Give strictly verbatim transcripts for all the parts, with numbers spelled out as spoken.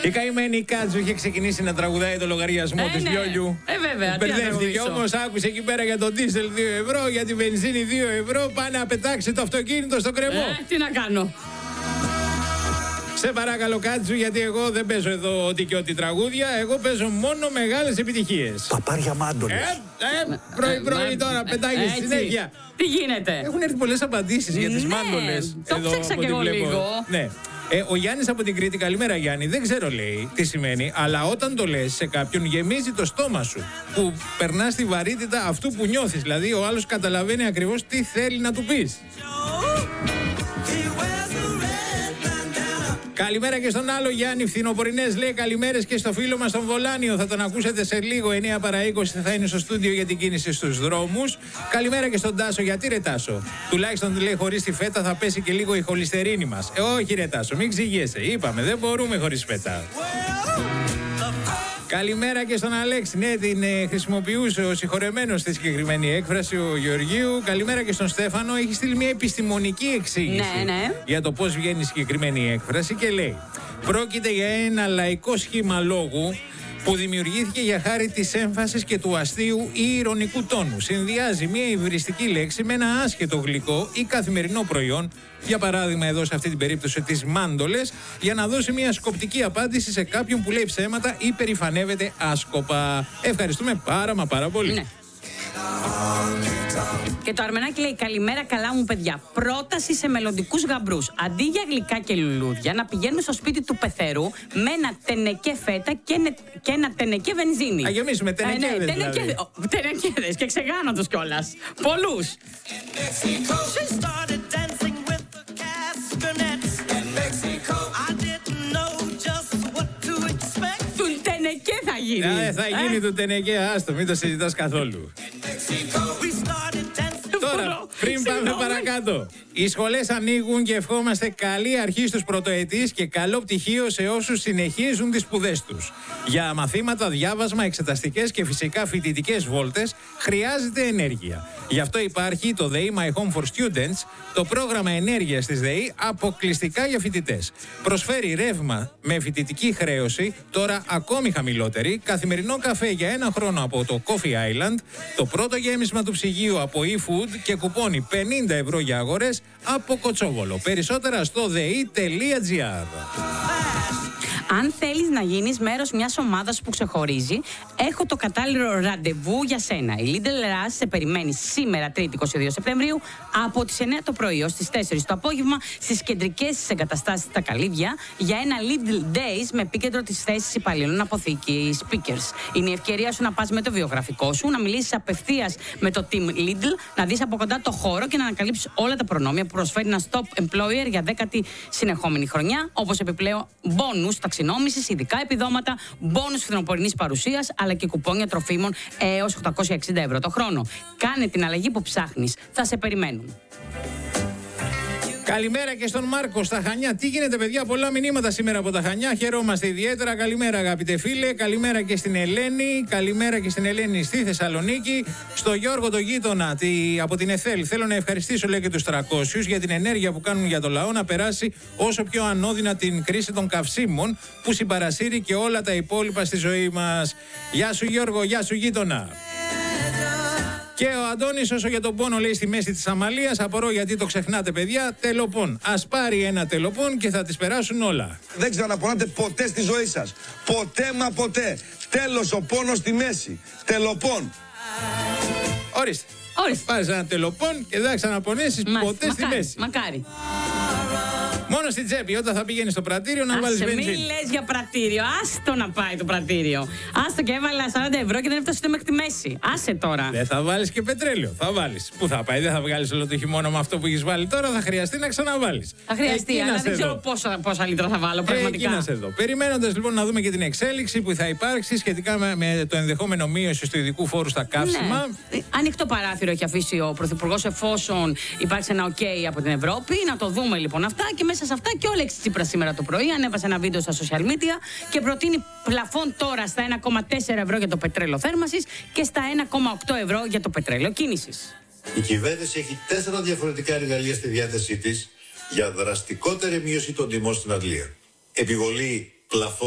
Η καημένη Κάτζου είχε ξεκινήσει να τραγουδάει το λογαριασμό ε, της ναι. Λιόλιου. Ε, βέβαια. Μπερδεύτηκε όμως, άκουσε εκεί πέρα για το ντίζελ δύο ευρώ, για τη βενζίνη δύο ευρώ. Πάνε να πετάξει το αυτοκίνητο στο κρεμό. Ε, τι να κάνω. Σε παράκαλω Κάτζου, γιατί εγώ δεν παίζω εδώ ό,τι και ό,τι τραγούδια. Εγώ παίζω μόνο μεγάλες επιτυχίες. Παπάρια μάντολες. Ε, ε, πρωί-πρωί τώρα πετάγει συνέχεια. Τι γίνεται. Έχουν έρθει πολλές απαντήσεις για τις Ναι, μάντολες. το εδώ, ψάξα από κι ό,τι εγώ βλέπω. λίγο. Ναι. Ε, ο Γιάννης από την Κρήτη, καλημέρα Γιάννη. Δεν ξέρω, λέει, τι σημαίνει, αλλά όταν το λες σε κάποιον γεμίζει το στόμα σου. Που περνά τη βαρύτητα αυτού που νιώθεις. Δηλαδή, ο άλλος καταλαβαίνει ακριβώς τι θέλει να του πεις. Καλημέρα και στον άλλο Γιάννη Φθινοπορεινές, λέει καλημέρες και στο φίλο μας τον Βολάνιο. Θα τον ακούσετε σε λίγο, εννιά παρά είκοσι θα είναι στο στούντιο για την κίνηση στους δρόμους. Καλημέρα και στον Τάσο, γιατί ρε Τάσο. Τουλάχιστον λέει χωρίς τη φέτα θα πέσει και λίγο η χολυστερίνη μας. Ε, όχι ρε Τάσο, μην ξηγέσαι. Είπαμε, δεν μπορούμε χωρίς φέτα. Καλημέρα και στον Αλέξη. Ναι, την ε, χρησιμοποιούσε ο συγχωρεμένος στη συγκεκριμένη έκφραση, ο Γεωργίου. Καλημέρα και στον Στέφανο. Έχει στείλει μια επιστημονική εξήγηση ναι, ναι. για το πώς βγαίνει η συγκεκριμένη έκφραση και λέει: πρόκειται για ένα λαϊκό σχήμα λόγου που δημιουργήθηκε για χάρη της έμφασης και του αστείου ή ειρωνικού τόνου. Συνδυάζει μια υβριστική λέξη με ένα άσχετο γλυκό ή καθημερινό προϊόν, για παράδειγμα εδώ σε αυτή την περίπτωση τις μάντολες, για να δώσει μια σκοπτική απάντηση σε κάποιον που λέει ψέματα ή περηφανεύεται άσκοπα. Ευχαριστούμε πάρα μα πάρα πολύ. Ναι. Και το Αρμενάκι λέει: καλημέρα, καλά μου παιδιά. Πρόταση σε μελλοντικούς γαμπρούς. Αντί για γλυκά και λουλούδια, να πηγαίνουν στο σπίτι του πεθερού με ένα τενεκέ φέτα και, νε... και ένα τενεκέ βενζίνη. Α, γεμίσουμε τενεκέδες. Ε, ναι, δηλαδή. τενεκέδες. Τενεκέδες και ξεγάνατος κιόλας. Πολλούς. Του τενεκέ θα γίνει. Ε, θα γίνει το τενεκέ, άστο, μην το συζητάς καθόλου. Τώρα, πριν πάμε παρακάτω. Οι σχολές ανοίγουν και ευχόμαστε καλή αρχή στους πρωτοετής και καλό πτυχίο σε όσους συνεχίζουν τις σπουδές τους. Για μαθήματα, διάβασμα, εξεταστικές και φυσικά φοιτητικές βόλτες χρειάζεται ενέργεια. Γι' αυτό υπάρχει το ΔΕΗ My Home for Students, το πρόγραμμα ενέργειας της ΔΕΗ αποκλειστικά για φοιτητές. Προσφέρει ρεύμα με φοιτητική χρέωση, τώρα ακόμη χαμηλότερη, καθημερινό καφέ για ένα χρόνο από το Coffee Island, το πρώτο γέμισμα του ψυγείου από eFood και κουπόνι πενήντα ευρώ για αγορές από Κοτσόβολο. Περισσότερα στο δεη τελεία τζι άρ. Αν θέλεις να γίνεις μέρος μιας ομάδας που ξεχωρίζει, έχω το κατάλληλο ραντεβού για σένα. Η Lidl Rush σε περιμένει σήμερα, Τρίτη είκοσι δύο Σεπτεμβρίου, από τις εννιά το πρωί ως τις τέσσερις το απόγευμα, στις κεντρικές εγκαταστάσεις στα Καλύβια, για ένα Lidl Days με επίκεντρο τις θέσεις υπαλλήλων αποθήκη, speakers. Είναι η ευκαιρία σου να πας με το βιογραφικό σου, να μιλήσεις απευθείας με το team Lidl, να δεις από κοντά το χώρο και να ανακαλύψεις όλα τα προνόμια που προσφέρει ένα Stop Employer για δέκατη συνεχόμενη χρονιά, όπως επιπλέον μπόνους ταξινόμησης, ειδικά επιδόματα, μπόνους φθινοπορεινής παρουσίας, αλλά και κουπόνια τροφίμων έως οκτακόσια εξήντα ευρώ το χρόνο. Κάνε την αλλαγή που ψάχνεις. Θα σε περιμένουν. Καλημέρα και στον Μάρκο στα Χανιά. Τι γίνεται, παιδιά, πολλά μηνύματα σήμερα από τα Χανιά. Χαιρόμαστε ιδιαίτερα. Καλημέρα, αγαπητέ φίλε. Καλημέρα και στην Ελένη. Καλημέρα και στην Ελένη στη Θεσσαλονίκη. Στο Γιώργο το γείτονα τη, από την ΕΘΕΛ. Θέλω να ευχαριστήσω, λέει, και τους τριακόσιους για την ενέργεια που κάνουν για το λαό να περάσει όσο πιο ανώδυνα την κρίση των καυσίμων που συμπαρασύρει και όλα τα υπόλοιπα στη ζωή μας. Γεια σου, Γιώργο, γεια σου, γείτονα. Και ο Αντώνης, όσο για τον πόνο, λέει, στη μέση της Αμαλίας, απορώ γιατί το ξεχνάτε, παιδιά, τελοπών. Ας πάρει ένα τελοπών και θα τις περάσουν όλα. Δεν ξαναπονάτε ποτέ στη ζωή σας. Ποτέ μα ποτέ. Τέλος ο πόνος στη μέση. Τελοπών. Ορίστε. Ορίστε. Πάρεις ένα τελοπών και δεν θα ξαναπονέσεις ποτέ μακάρι, στη μέση. Μακάρι. Μόνο στην τσέπη, όταν θα πηγαίνεις στο πρατήριο να βάλεις βενζίνη. Μην λες για πρατήριο, άστο να πάει το πρατήριο. Άστο και έβαλα σαράντα ευρώ και δεν έφτασε ούτε μέχρι τη μέση. Άσε τώρα. Δεν θα βάλεις και πετρέλαιο. Θα βάλεις. Πού θα πάει, δεν θα βγάλεις όλο το χειμώνα με αυτό που έχεις βάλει τώρα. Θα χρειαστεί να ξαναβάλεις. Θα χρειαστεί, Εκεί αλλά δεν εδώ. ξέρω πόσα, πόσα λίτρα θα βάλω πραγματικά. Εκεί να σε δω. Περιμένοντας λοιπόν να δούμε και την εξέλιξη που θα υπάρξει σχετικά με, με το ενδεχόμενο μείωση του ειδικού φόρου στα καύσιμα. Ναι. Ανοιχτό παράθυρο έχει αφήσει ο Πρωθυπουργός, εφόσον υπάρξει ένα OK από την Ευρώπη. Να το δούμε λοιπόν αυτά, και μέσα σε αυτά και ο Αλέξης Τσίπρας σήμερα το πρωί ανέβασε ένα βίντεο στα social media και προτείνει πλαφόν τώρα στα ένα κόμμα τέσσερα ευρώ για το πετρέλαιο θέρμανσης και στα ένα κόμμα οκτώ ευρώ για το πετρέλαιο κίνησης. Η κυβέρνηση έχει τέσσερα διαφορετικά εργαλεία στη διάθεσή της για δραστικότερη μείωση των τιμών στην αντλία. Επιβολή πλαφών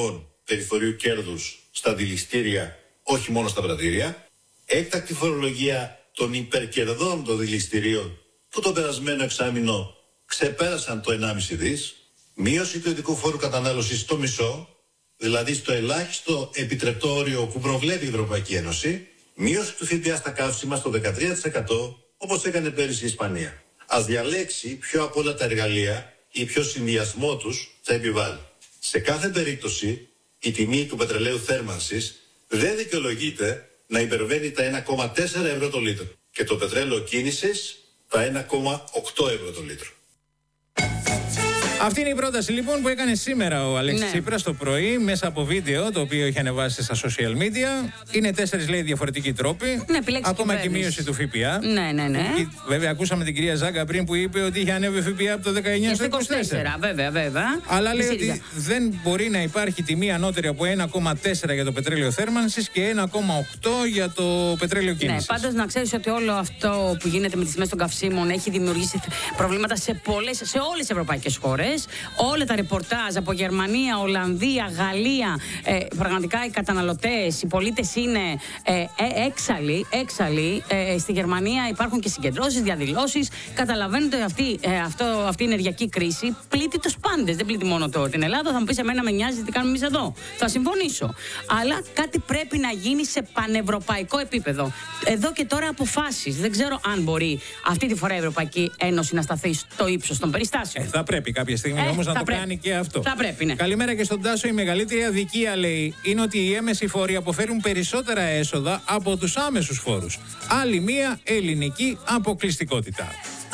περιφορίου κέρδους στα δηληστήρια, όχι μόνο στα πρατήρια. Έκτακτη φορολογία των υπερκερδών των δηληστηρίων που το περασμένο εξάμηνο ξεπέρασαν το ενάμιση δις. Μείωση του ειδικού φόρου κατανάλωσης στο μισό, δηλαδή στο ελάχιστο επιτρεπτό όριο που προβλέπει η Ευρωπαϊκή Ένωση. Μείωση του ΦΠΑ στα καύσιμα στο δεκατρία τοις εκατό, όπως έκανε πέρυσι η Ισπανία. Ας διαλέξει ποιο από όλα τα εργαλεία ή ποιο συνδυασμό τους θα επιβάλλει. Σε κάθε περίπτωση, η τιμή του πετρελαίου θέρμανσης δεν δικαιολογείται να υπερβαίνει τα ένα κόμμα τέσσερα ευρώ το λίτρο και το πετρέλαιο κίνησης τα ένα κόμμα οκτώ ευρώ το λίτρο. Αυτή είναι η πρόταση λοιπόν που έκανε σήμερα ο Αλέξης Ναι. Τσίπρας το πρωί μέσα από βίντεο το οποίο είχε ανεβάσει στα social media. Είναι τέσσερις λέει διαφορετικοί τρόποι. Ναι, επιλέξει ακόμα και η κυβέρνηση. μείωση του ΦΠΑ. Ναι, ναι, ναι. Και, βέβαια, ακούσαμε την κυρία Ζάγκα πριν που είπε ότι είχε ανέβει ΦΠΑ από το δεκαεννιά στο είκοσι τέσσερα. Βέβαια, βέβαια. Αλλά λέει Η ότι ΣΥΡΙΖΑ. δεν μπορεί να υπάρχει τιμή ανώτερη από ένα κόμμα τέσσερα για το πετρέλαιο θέρμανσης και ένα κόμμα οκτώ για το πετρέλαιο Ναι, κίνησης. πάντως να ξέρεις ότι όλο αυτό που γίνεται με τις τιμές των καυσίμων έχει δημιουργήσει προβλήματα σε, πολλές, σε όλες τις ευρωπαϊκές χώρες. Όλα τα ρεπορτάζ από Γερμανία, Ολλανδία, Γαλλία, ε, πραγματικά οι καταναλωτές, οι πολίτες είναι ε, ε, έξαλλοι. έξαλλοι. Ε, στη Γερμανία υπάρχουν και συγκεντρώσεις, διαδηλώσεις. Καταλαβαίνετε ότι αυτή, ε, αυτό, αυτή η ενεργειακή κρίση πλήττει τους πάντες. Δεν πλήττει μόνο το, την Ελλάδα. Θα μου πεις εμένα με νοιάζει τι κάνουμε εμείς εδώ. Θα συμφωνήσω. Αλλά κάτι πρέπει να γίνει σε πανευρωπαϊκό επίπεδο. Εδώ και τώρα αποφάσεις. Δεν ξέρω αν μπορεί αυτή τη φορά η Ευρωπαϊκή Ένωση να σταθεί στο ύψος των περιστάσεων. Ε, θα πρέπει κάποια στιγμή Ε, όμως να θα το πρέπει. κάνει και αυτό. Θα πρέπει, ναι. Καλημέρα και στον Τάσο. Η μεγαλύτερη αδικία λέει είναι ότι οι έμμεσοι φόροι αποφέρουν περισσότερα έσοδα από τους άμεσους φόρους. Άλλη μία ελληνική αποκλειστικότητα.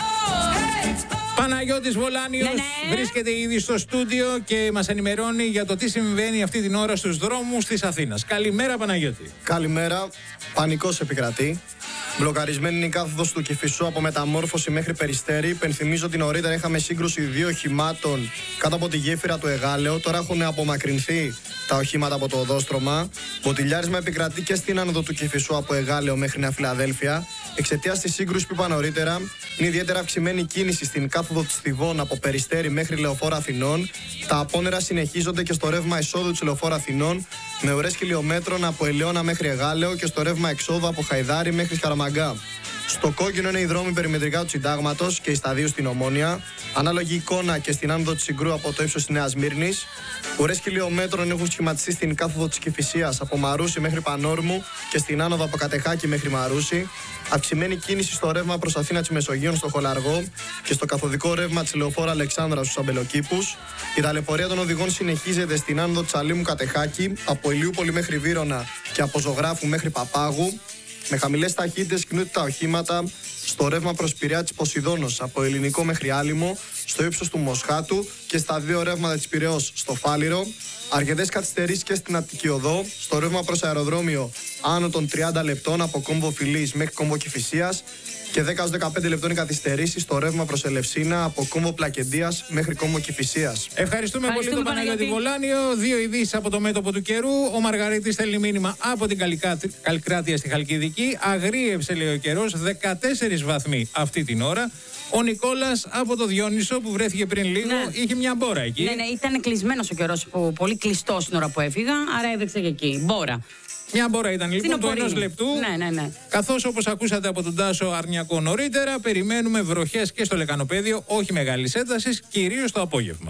Παναγιώτης Βολάνιος Ναι, ναι. βρίσκεται ήδη στο στούντιο και μας ενημερώνει για το τι συμβαίνει αυτή την ώρα στους δρόμους της Αθήνας. Καλημέρα Παναγιώτη. Καλημέρα. Πανικός επικρατεί. Μπλοκαρισμένη είναι η κάθοδος του Κηφισού από Μεταμόρφωση μέχρι Περιστέρη. Υπενθυμίζω ότι νωρίτερα είχαμε σύγκρουση δύο οχημάτων κάτω από τη γέφυρα του Εγάλεο. Τώρα έχουν απομακρυνθεί τα οχήματα από το οδόστρωμα. Μποτιλιάρισμα επικρατεί και στην άνοδο του Κηφισού από Εγάλεο μέχρι Νέα Φιλαδέλφια. Εξαιτίας της σύγκρουσης που είπα νωρίτερα, είναι ιδιαίτερα αυξημένη κίνηση στην κάθοδο της Θηβών από Περιστέρη μέχρι Λεωφόρο Αθηνών. Τα απόνερα συνεχίζονται και στο ρεύμα εισόδου της Λεωφόρου Αθηνών, με ουρές χιλιόμετρων από Ελαιώνα μέχρι Εγάλεο και στο ρεύμα εξόδου από Χαϊδάρη μέχρι Σκαραμαγκά. Στο κόκκινο είναι οι δρόμοι περιμετρικά του Συντάγματος και οι σταδίου στην Ομόνια. Ανάλογη εικόνα και στην άνοδο της Συγκρού από το ύψος της Νέας Σμύρνης. Ουρές χιλιόμετρων έχουν σχηματιστεί στην κάθοδο της Κηφισίας από Μαρούσι μέχρι Πανόρμου και στην άνοδο από Κατεχάκη μέχρι Μαρούσι. Αυξημένη κίνηση στο ρεύμα προς Αθήνα της Μεσογείων στο Χολαργό και στο καθοδικό ρεύμα της Λεωφόρου Αλεξάνδρα στους Αμπελοκήπους. Η ταλαιπωρία των οδηγών συνεχίζεται στην άνοδο της Αλήμου Κατεχάκη, από Ηλιούπολη μέχρι Βύρωνα και από Ζωγράφου μέχρι Παπάγου. Με χαμηλές ταχύτητες κινούνται τα οχήματα στο ρεύμα προς Πειραιά της Ποσειδώνος από Ελληνικό μέχρι Άλυμο, στο ύψος του Μοσχάτου και στα δύο ρεύματα της Πειραιώς στο Φάληρο. Αρκετές καθυστερήσεις και στην Αττική Οδό, στο ρεύμα προς αεροδρόμιο άνω των τριάντα λεπτών από Κόμβο Φιλής μέχρι Κόμβο Κηφισίας και δέκα έως δεκαπέντε λεπτών οι καθυστερήσεις στο ρεύμα προς Ελευσίνα από Κόμβο Πλακεντίας μέχρι Κόμβο Κηφισίας. Ευχαριστούμε, πολύ τον Παναγιώτη Παναγιώτη. Βολάνιο. Δύο ειδήσεις από το μέτωπο του καιρού. Ο Μαργαρίτης στέλνει μήνυμα από την Καλικάτη- Καλκράτεια στη Χαλκιδική. Αγρίεψε, λέει ο καιρός, δεκατέσσερις βαθμοί αυτή την ώρα. Ο Νικόλας από το Διόνυσο που βρέθηκε πριν λίγο Ναι. είχε μια μπόρα εκεί. Ναι, ναι, ήταν κλεισμένος ο καιρός, που- πολύ κλειστός την ώρα που έφυγα, άρα έβρεξε και εκεί. Μπόρα. Μια μπόρα ήταν λοιπόν του οπορίνη. ενός λεπτού. Ναι, ναι, ναι. Καθώς όπως ακούσατε από τον Τάσο Αρνιακό νωρίτερα, περιμένουμε βροχές και στο Λεκανοπέδιο, όχι μεγάλης έντασης, κυρίως το απόγευμα.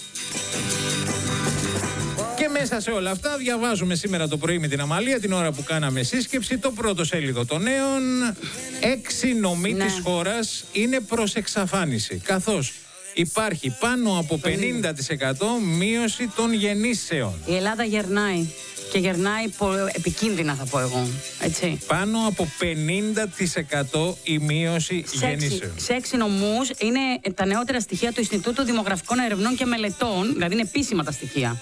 Και μέσα σε όλα αυτά διαβάζουμε σήμερα το πρωί με την Αμαλία, την ώρα που κάναμε σύσκεψη, το πρώτο σέλιδο των νέων. Έξι νομοί Ναι. της χώρας είναι προς εξαφάνιση, καθώς υπάρχει πάνω από πενήντα τοις εκατό μείωση των γεννήσεων. Η Ελλάδα γερνάει. Και γερνάει πο- επικίνδυνα, θα πω εγώ. Έτσι. Πάνω από πενήντα τοις εκατό η μείωση Σε έξι, γεννήσεων. σε έξι νομούς είναι τα νεότερα στοιχεία του Ινστιτούτου Δημογραφικών Ερευνών και Μελετών, δηλαδή είναι επίσημα τα στοιχεία.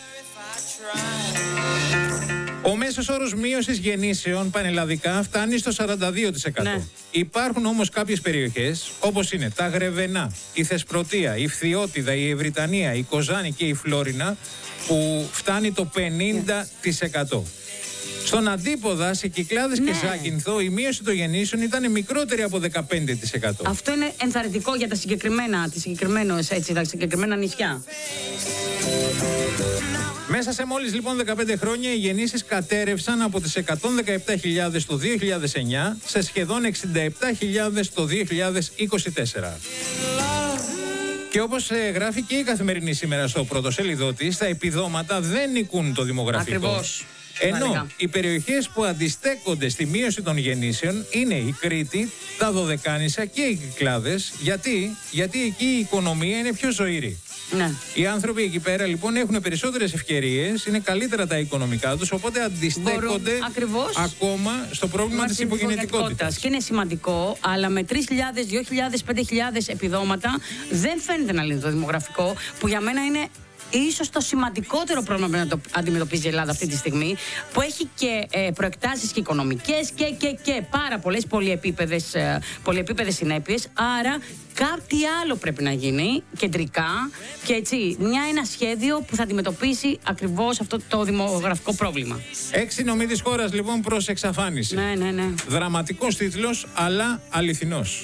Ο μέσος όρος μείωσης γεννήσεων πανελλαδικά φτάνει στο σαράντα δύο τοις εκατό. Ναι. Υπάρχουν όμως κάποιες περιοχές, όπως είναι τα Γρεβενά, η Θεσπρωτεία, η Φθιώτιδα, η Ευρυτανία, η Κοζάνη και η Φλόρινα, που φτάνει το πενήντα τοις εκατό. Στον Αντίποδα, σε Κυκλάδες Ναι. και Ζάκυνθο, η μείωση των γεννήσεων ήταν μικρότερη από δεκαπέντε τοις εκατό. Αυτό είναι ενθαρρυντικό για τα συγκεκριμένα, τις συγκεκριμένες, έτσι, τα συγκεκριμένα νησιά. Μέσα Μέσα σε μόλις λοιπόν δεκαπέντε χρόνια οι γεννήσεις κατέρευσαν από τις εκατόν δεκαεπτά χιλιάδες το δύο χιλιάδες εννιά σε σχεδόν εξήντα επτά χιλιάδες το δύο χιλιάδες είκοσι τέσσερα. Και όπως ε, γράφει και η Καθημερινή σήμερα στο πρωτοσέλιδό της, τα επιδόματα δεν νικούν το δημογραφικό. Ακριβώς. Ενώ Σημαντικά. οι περιοχές που αντιστέκονται στη μείωση των γεννήσεων είναι η Κρήτη, τα Δωδεκάνησα και οι Κυκλάδες. Γιατί, Γιατί εκεί η οικονομία είναι πιο ζωηρή. Ναι. Οι άνθρωποι εκεί πέρα λοιπόν έχουν περισσότερες ευκαιρίες, είναι καλύτερα τα οικονομικά τους, οπότε αντιστέκονται ακριβώς ακόμα στο πρόβλημα της υπογεννητικότητας. Και είναι σημαντικό, αλλά με τρεις χιλιάδες, δύο χιλιάδες, πέντε χιλιάδες επιδόματα δεν φαίνεται να λύνει το δημογραφικό, που για μένα είναι ίσως το σημαντικότερο πρόβλημα που να το αντιμετωπίζει η Ελλάδα αυτή τη στιγμή, που έχει και ε, προεκτάσεις και οικονομικές και, και, και πάρα πολλές πολυεπίπεδες, ε, πολυεπίπεδες συνέπειες. Άρα κάτι άλλο πρέπει να γίνει κεντρικά και έτσι μια, ένα σχέδιο που θα αντιμετωπίσει ακριβώς αυτό το δημογραφικό πρόβλημα. Έξι νομοί της χώρας λοιπόν προς εξαφάνιση. Ναι, ναι, ναι. Δραματικός τίτλος, αλλά αληθινός.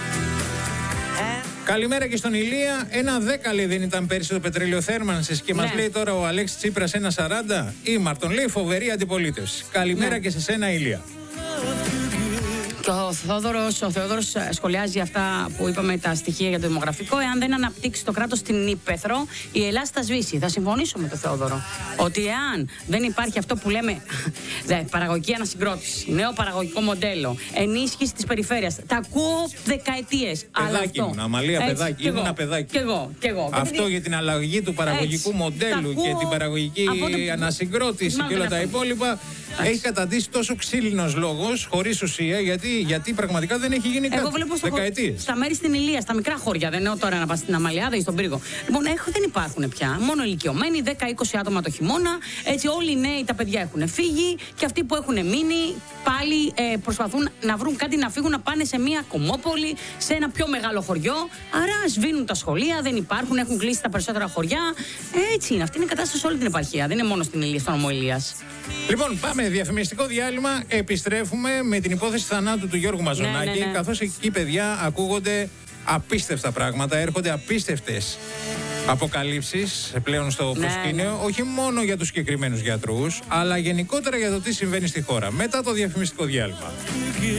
Καλημέρα και στον Ηλία. Ένα δέκα λέει δεν ήταν πέρυσι το πετρέλαιο θέρμανσης και ναι. μας λέει τώρα ο Αλέξης Τσίπρας ένα σαράντα. Ή Μαρτον λέει φοβερή αντιπολίτευση. Καλημέρα ναι. και σε σένα Ηλία. Και ο Θεόδωρος, ο Θεόδωρος σχολιάζει αυτά που είπαμε, τα στοιχεία για το δημογραφικό. Εάν δεν αναπτύξει το κράτος στην Ήπεθρο, η Ελλάδα θα σβήσει. Θα συμφωνήσω με τον Θεόδωρο. Ότι εάν δεν υπάρχει αυτό που λέμε παραγωγική ανασυγκρότηση, νέο παραγωγικό μοντέλο, ενίσχυση της περιφέρειας. Τα ακούω δεκαετίες. Παιδάκι ήμουν, Αμαλία, παιδάκι. Ήμουν παιδάκι. Κι εγώ, κι εγώ. Αυτό για την αλλαγή του παραγωγικού έτσι, μοντέλου και την παραγωγική το... ανασυγκρότηση και όλα τα υπόλοιπα. Έχει καταντήσει τόσο ξύλινος λόγος, χωρίς ουσία, γιατί, γιατί πραγματικά δεν έχει γίνει κάτι. Εγώ βλέπω δεκαετίες. Στα μέρη στην Ηλία, στα μικρά χώρια, δεν είναι τώρα να πας στην Αμαλιάδα ή στον Πύργο. Λοιπόν, έχω, δεν υπάρχουν πια. Μόνο ηλικιωμένοι, δέκα με είκοσι άτομα το χειμώνα. Έτσι, όλοι οι νέοι, τα παιδιά έχουν φύγει και αυτοί που έχουν μείνει πάλι ε, προσπαθούν να βρουν κάτι να φύγουν, να πάνε σε μια κομμόπολη, σε ένα πιο μεγάλο χωριό. Άρα σβήνουν τα σχολεία, δεν υπάρχουν, έχουν κλείσει τα περισσότερα χωριά. Έτσι είναι. Αυτή είναι η κατάσταση σε όλη την επαρχία. Δεν είναι μόνο στην Ηλία, στον νομό Ηλίας. Λοιπόν, πάμε διαφημιστικό διάλειμμα. Επιστρέφουμε με την υπόθεση θανάτου του Γιώργου Μαζονάκη. Ναι, ναι, ναι. Καθώς εκεί, παιδιά, ακούγονται απίστευτα πράγματα, έρχονται απίστευτες αποκαλύψεις πλέον στο ναι, προσκήνιο, ναι. όχι μόνο για τους συγκεκριμένους γιατρούς, αλλά γενικότερα για το τι συμβαίνει στη χώρα. Μετά το διαφημιστικό διάλειμμα.